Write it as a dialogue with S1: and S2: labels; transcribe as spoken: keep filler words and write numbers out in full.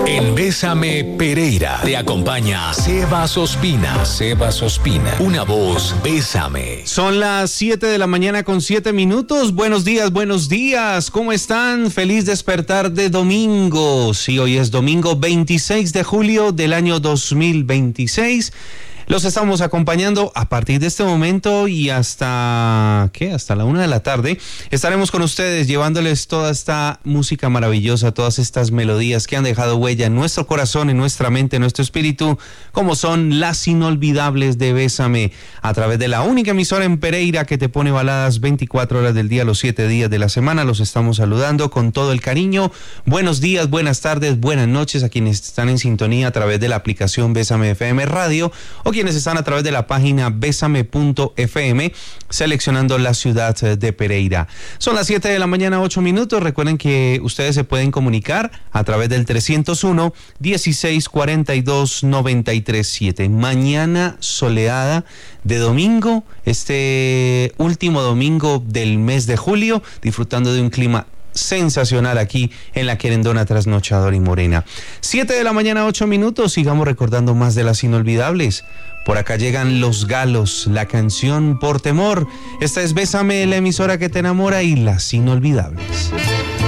S1: En Bésame Pereira te acompaña Sebas Ospina. Sebas Ospina, una voz, Bésame.
S2: Son las siete de la mañana con siete minutos. Buenos días, buenos días. ¿Cómo están? Feliz despertar de domingo. Sí, hoy es domingo veintiséis de julio del año dos mil veintiséis. Los estamos acompañando a partir de este momento y hasta, ¿qué? Hasta la una de la tarde. Estaremos con ustedes llevándoles toda esta música maravillosa, todas estas melodías que han dejado huella en nuestro corazón, en nuestra mente, en nuestro espíritu, como son las inolvidables de Bésame, a través de la única emisora en Pereira que te pone baladas veinticuatro horas del día, los siete días de la semana. Los estamos saludando con todo el cariño. Buenos días, buenas tardes, buenas noches a quienes están en sintonía a través de la aplicación Bésame F M Radio o quienes están a través de la página besame punto f m seleccionando la ciudad de Pereira. Son las siete de la mañana, ocho minutos. Recuerden que ustedes se pueden comunicar a través del trescientos uno, dieciséis cuarenta y dos, noventa y tres siete. Mañana soleada de domingo, este último domingo del mes de julio, disfrutando de un clima sensacional aquí en la querendona trasnochadora y morena. Siete de la mañana, ocho minutos. Sigamos recordando más de las inolvidables. Por acá llegan Los Galos, la canción Por Temor. Esta es Bésame, la emisora que te enamora, y las inolvidables.